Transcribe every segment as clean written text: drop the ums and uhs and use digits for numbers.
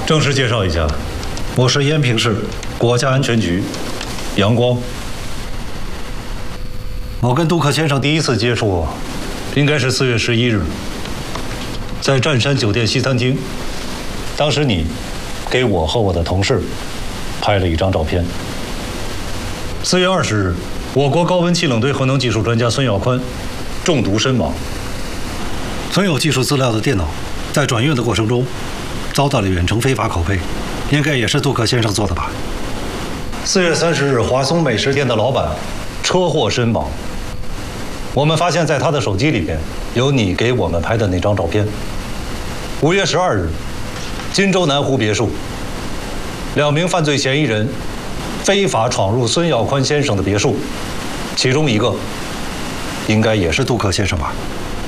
正式介绍一下，我是延平市国家安全局杨光。我跟杜克先生第一次接触，应该是4月11日，在湛山酒店西餐厅。当时你给我和我的同事拍了一张照片。4月20日，我国高温气冷对核能技术专家孙耀宽中毒身亡。存有技术资料的电脑在转运的过程中遭到了远程非法拷贝，应该也是杜克先生做的吧？4月30日，华松美食店的老板车祸身亡。我们发现，在他的手机里边有你给我们拍的那张照片。5月12日，金州南湖别墅，2名犯罪嫌疑人非法闯入孙耀宽先生的别墅，其中一个应该也是杜克先生吧？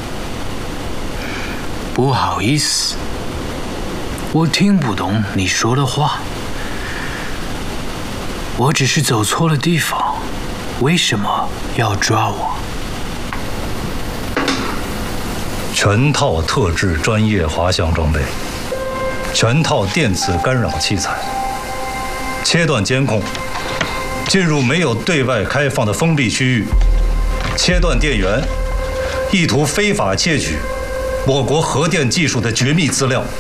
不好意思，我听不懂你说的话。我只是走错了地方，为什么要抓我？ 全套特制专业滑翔装备，全套电子干扰器材，切断监控，进入没有对外开放的封闭区域，切断电源，意图非法窃取我国核电技术的绝密资料。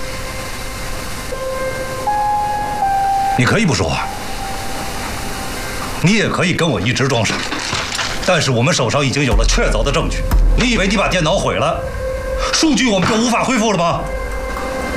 你可以不说话，你也可以跟我一直装傻，但是我们手上已经有了确凿的证据。你以为你把电脑毁了，数据我们就无法恢复了吗？